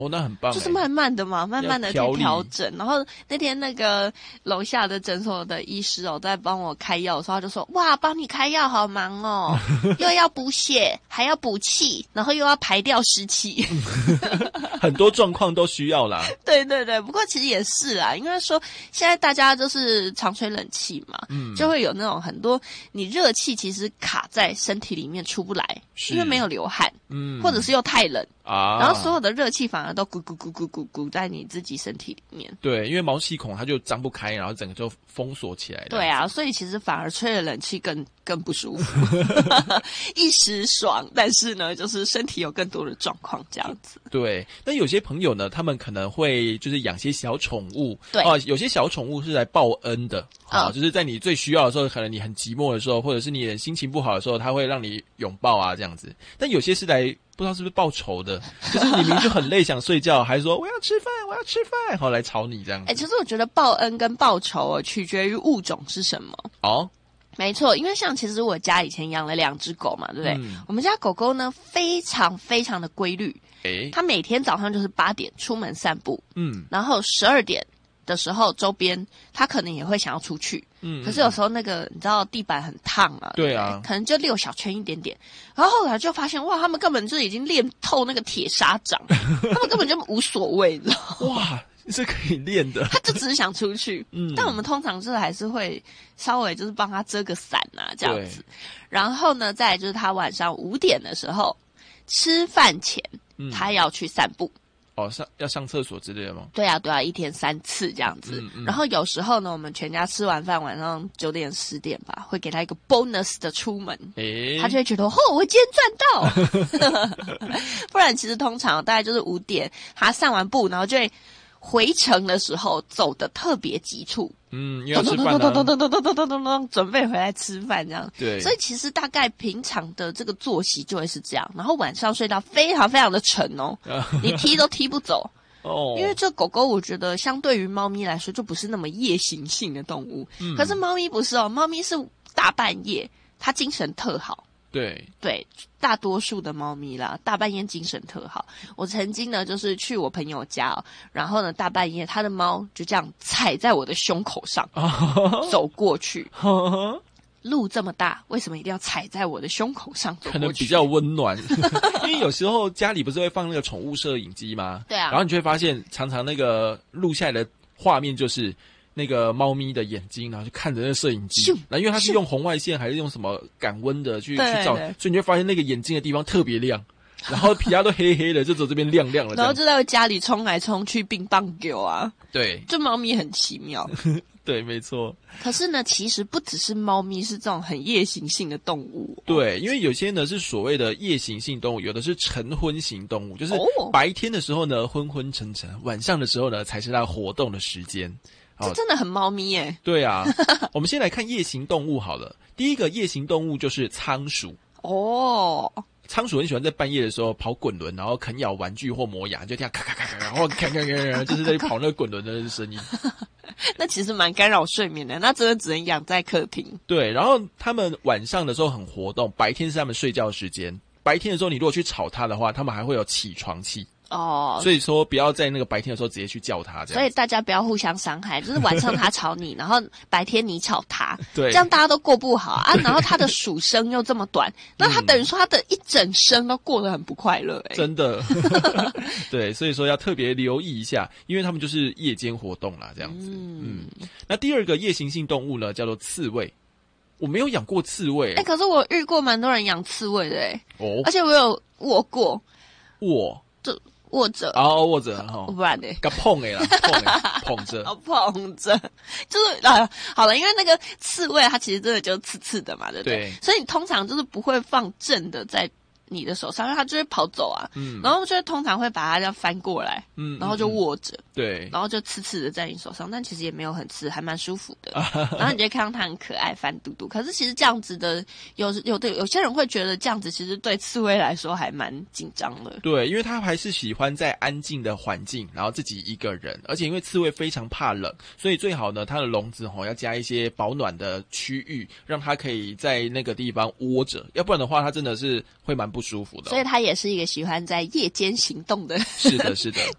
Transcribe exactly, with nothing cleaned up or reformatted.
哦，那很棒， 就是慢慢的嘛，慢慢的去调整。然后那天那个楼下的诊所的医师哦，在帮我开药的时候，他就说：“哇，帮你开药好忙哦，又要补血，还要补气，然后又要排掉湿气， 很多状况都需要啦。” 对对对，不过其实也是啦，因为说现在大家都是常吹冷气嘛，嗯，就会有那种很多你热气其实卡在身体里面出不来，因为没有流汗，嗯，或者是又太冷。啊，然后所有的热气反而都咕咕咕咕咕咕在你自己身体里面。 对，因为毛细孔它就张不开，然后整个就封锁起来。 对啊，所以其实反而吹了冷气更更不舒服，一时爽，但是呢，就是身体有更多的状况这样子。 对，那有些朋友呢，他们可能会就是养些小宠物， 对哦、呃，有些小宠物是来报恩的，啊、哦，就是在你最需要的时候，可能你很寂寞的时候，或者是你心情不好的时候，它会让你拥抱啊这样子。但有些是来。不知道是不是报仇的，就是你明明就很累想睡觉，还说我要吃饭，我要吃饭，后来吵你这样子。 哎、欸，其实我觉得报恩跟报仇哦，取决于物种是什么。 哦， 没错，因为像其实我家以前养了两只狗嘛，对不对？嗯、我们家狗狗呢非常非常的规律，哎，它每天早上就是八点出门散步，嗯，然后十二点的时候周边它可能也会想要出去。嗯，可是有时候那个你知道地板很烫嘛， 对啊， 可能就溜小圈一点点，然后后来就发现哇，他们根本就已经练透那个铁砂掌，他们根本就无所谓，你知道吗？ 哇，是可以练的， 他就只是想出去，嗯，但我们通常就是还是会稍微就是帮他遮个伞啊这样子，然后呢，再来就是他晚上五点的时候吃饭前，嗯、他要去散步。 哦，上要上厕所之类的吗？ 对啊，对啊，一天三次这样子。嗯嗯、然后有时候呢，我们全家吃完饭，晚上九点十点吧，会给他一个 bonus 的出门，欸、他就会觉得哦，我今天赚到。不然其实通常大概就是五点，他散完步，然后就会回程的时候走得特别急促。 嗯，因为要吃饭啊， 咚咚咚咚咚咚咚咚咚，准备回来吃饭这样。 对， 所以其实大概平常的这个作息就会是这样，然后晚上睡到非常非常的沉哦，你踢都踢不走。哦，因为这狗狗我觉得相对于猫咪来说就不是那么夜行性的动物，嗯、可是猫咪不是哦，猫咪是大半夜它精神特好。 对对，大多数的猫咪啦，大半夜精神特好。我曾经呢，就是去我朋友家哦，然后呢，大半夜他的猫就这样踩在我的胸口上走过去。路这么大，为什么一定要踩在我的胸口上走过去？ 可能比较温暖，因为有时候家里不是会放那个宠物摄影机吗？ 对啊， 然后你就会发现，常常那个录下来的画面就是那个猫咪的眼睛，然后就看着那个摄影机，然后因为它是用红外线还是用什么感温的去去照，所以你就发现那个眼睛的地方特别亮，然后皮亚都黑黑的，就只有这边亮亮的， 然后就在家里冲来冲去，乒乓球啊， 对， 这猫咪很奇妙。 对，没错。 可是呢，其实不只是猫咪是这种很夜行性的动物、哦。 对，因为有些呢是所谓的夜行性动物，有的是晨昏型动物，就是白天的时候呢昏昏沉沉，晚上的时候呢才是它活动的时间。 这真的很猫咪耶。 对啊，我们先来看夜行动物好了。第一个夜行动物就是仓鼠。 哦。 仓鼠很喜欢在半夜的时候跑滚轮，然后啃咬玩具或磨牙，就这样咔咔咔咔，然后咔咔咔，就是在跑那个滚轮的声音。 那其实蛮干扰睡眠的，那真的只能养在客厅。 对，然后他们晚上的时候很活动，白天是他们睡觉的时间。白天的时候，你如果去吵它的话，他们还会有起床气。哦，所以说不要在那个白天的时候直接去叫它，这样。 所以大家不要互相伤害，就是晚上它吵你，然后白天你吵它， 对， 这样大家都过不好啊。然后它的数声又这么短，那它等于說它的一整生都过得很不快乐、欸， 真的。对，所以说要特别留意一下，因为他们就是夜间活动啦，这样子。嗯, 嗯，那第二个夜行性动物呢，叫做刺猬。我没有养过刺猬、欸， 哎、欸，可是我遇过蛮多人养刺猬的、欸，哎，哦，而且我有握过， 握， 就。握着哦，握着哈， 不然呢？ 给碰哎啦，碰哎，捧着， 哦，捧着，就是啊，好了，因为那个刺猬它其实真的就刺刺的嘛，对不对？对，所以你通常就是不会放正的在你的手上，因为它就会跑走啊。嗯，然后就通常会把它这样翻过来，嗯，然后就握着， 对， 然后就刺刺的在你手上，但其实也没有很刺，还蛮舒服的。然后你就会看到它很可爱，翻嘟嘟。可是其实这样子的，有有的有些人会觉得这样子其实对刺猬来说还蛮紧张的。 对，因为它还是喜欢在安静的环境，然后自己一个人，而且因为刺猬非常怕冷，所以最好呢，它的笼子吼要加一些保暖的区域，让它可以在那个地方窝着，要不然的话，它真的是会蛮不不舒服的、哦。 所以它也是一个喜欢在夜间行动的。 是的，是的。